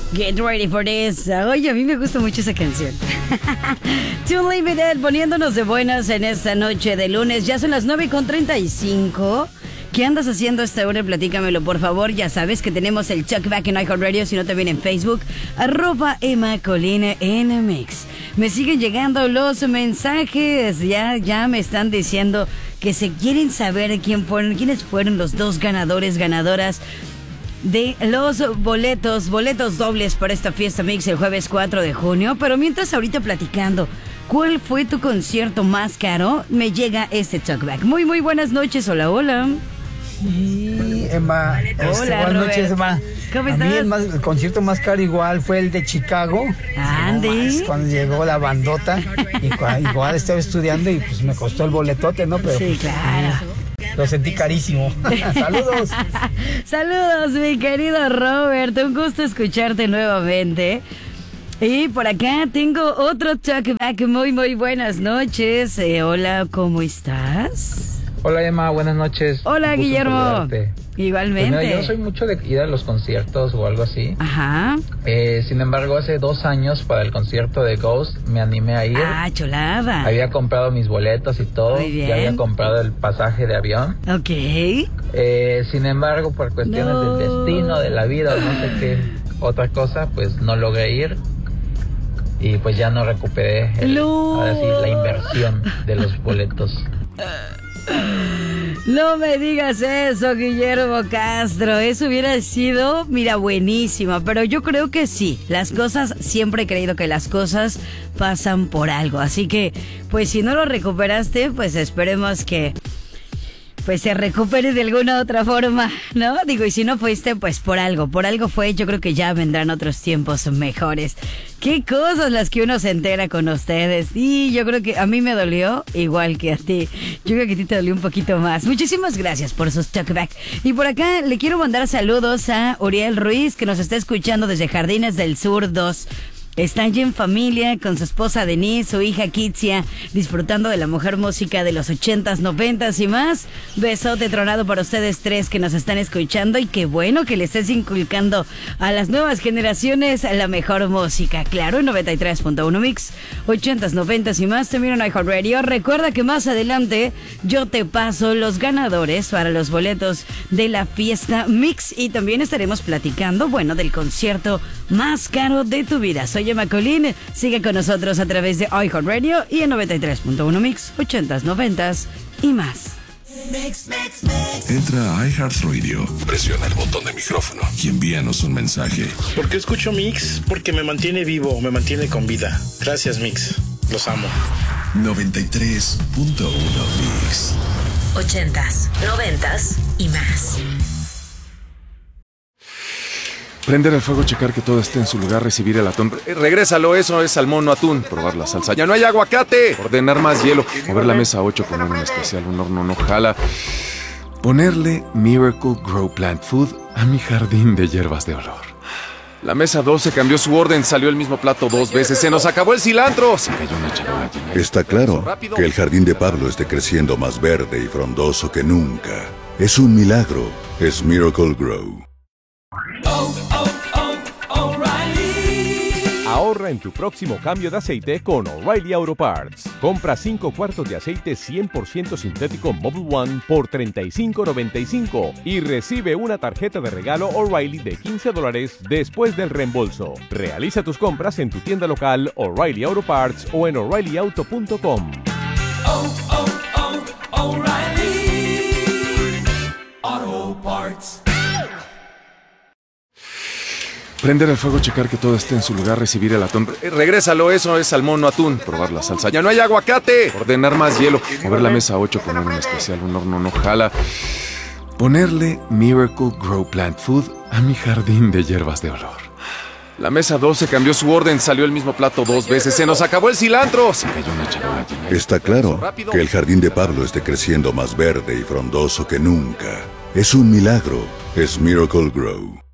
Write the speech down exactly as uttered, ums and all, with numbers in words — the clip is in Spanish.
Get ready for this. Oye, a mí me gusta mucho esa canción. Too Limited, poniéndonos de buenas en esta noche de lunes. Ya son las nueve con treinta y cinco. ¿Qué andas haciendo a esta hora? Platícamelo, por favor. Ya sabes que tenemos el Talkback en iHeartRadio, sino también en Facebook, arroba Emma Colina en Mix. Me siguen llegando los mensajes. Ya, ya me están diciendo que se quieren saber quién fueron, quiénes fueron los dos ganadores, ganadoras de los boletos, boletos dobles para esta fiesta Mix el jueves cuatro de junio. Pero mientras ahorita platicando, ¿cuál fue tu concierto más caro? Me llega este talkback. Muy, muy buenas noches. Hola, hola. Sí, Emma. Hola, este, buenas Robert. noches, Emma. ¿Cómo A estás? mí el, más, el concierto más caro igual fue el de Chicago. Andy. No más, cuando llegó la bandota. Y cua- igual estaba estudiando y pues me costó el boletote, ¿no? Pero Sí, pues, claro. lo sentí carísimo. Saludos. Saludos, mi querido Robert. Un gusto escucharte nuevamente. Y por acá tengo otro talkback. Muy, muy buenas noches. Eh, hola, ¿cómo estás? Hola Emma, buenas noches. Hola, Un gusto Guillermo. saludarte. Igualmente. Pues mira, yo no soy mucho de ir a los conciertos o algo así. Ajá. Eh, sin embargo, hace dos años para el concierto de Ghost me animé a ir. Ah, chulada. Había comprado mis boletos y todo. Muy bien. Ya había comprado el pasaje de avión. Ok. Eh, sin embargo, por cuestiones No. del destino, de la vida o no sé qué otra cosa, pues no logré ir. Y pues ya no recuperé el, No. ahora sí, la inversión de los boletos. No me digas eso, Guillermo Castro. Eso hubiera sido, mira, buenísimo. Pero yo creo que sí. Las cosas, siempre he creído que las cosas pasan por algo. Así que, pues si no lo recuperaste, pues esperemos que pues se recupere de alguna otra forma, ¿no? Digo, y si no fuiste, pues por algo, por algo fue. Yo creo que ya vendrán otros tiempos mejores. Qué cosas las que uno se entera con ustedes. Y yo creo que a mí me dolió igual que a ti. Yo creo que a ti te dolió un poquito más. Muchísimas gracias por sus talkback. Y por acá le quiero mandar saludos a Uriel Ruiz, que nos está escuchando desde Jardines del Sur dos. Está allí en familia con su esposa Denise, su hija Kitsia, disfrutando de la mejor música de los ochentas, noventas y más. Besote tronado para ustedes tres que nos están escuchando y qué bueno que le estés inculcando a las nuevas generaciones la mejor música. Claro, en noventa y tres punto uno Mix, ochentas, noventas y más. También en iHeartRadio. Recuerda que más adelante yo te paso los ganadores para los boletos de la fiesta Mix y también estaremos platicando, bueno, del concierto más caro de tu vida. Soy Emma Colín, sigue con nosotros a través de iHeartRadio y en noventa y tres punto uno Mix, ochentas, noventas y más. Entra a iHeartRadio, presiona el botón de micrófono y envíanos un mensaje. ¿Por qué escucho Mix? Porque me mantiene vivo, me mantiene con vida. Gracias, Mix. Los amo. noventa y tres punto uno Mix. Ochentas, noventas y más. Prender el fuego, checar que todo esté en su lugar, recibir el atún. Eh, Regrésalo, eso es salmón, no atún. Probar la salsa. ¡Ya no hay aguacate! Ordenar más hielo. Mover la mesa a ocho, poner un especial, un horno no jala. Ponerle Miracle Grow Plant Food a mi jardín de hierbas de olor. La mesa doce cambió su orden, salió el mismo plato dos veces. ¡Se nos acabó el cilantro! Se cayó una charola llena de- Está claro que el jardín de Pablo esté creciendo más verde y frondoso que nunca. Es un milagro. Es Miracle Grow. Ahorra en tu próximo cambio de aceite con O'Reilly Auto Parts. Compra cinco cuartos de aceite cien por ciento sintético Mobil One por treinta y cinco noventa y cinco y recibe una tarjeta de regalo O'Reilly de quince dólares después del reembolso. Realiza tus compras en tu tienda local O'Reilly Auto Parts o en O'Reilly Auto punto com. Oh, oh, oh, O'Reilly Auto Parts. Prender el fuego, checar que todo esté en su lugar, recibir el atún. Eh, Regrésalo, eso es salmón, no atún. Probar la salsa. ¡Ya no hay aguacate! Ordenar más hielo. Mover la mesa a ocho, poner un especial, un horno no jala. Ponerle Miracle Grow Plant Food a mi jardín de hierbas de olor. La mesa doce cambió su orden, salió el mismo plato dos veces. ¡Se nos acabó el cilantro! Se cayó una charola llena de- Está claro que el jardín de Pablo esté creciendo más verde y frondoso que nunca. Es un milagro. Es Miracle Grow.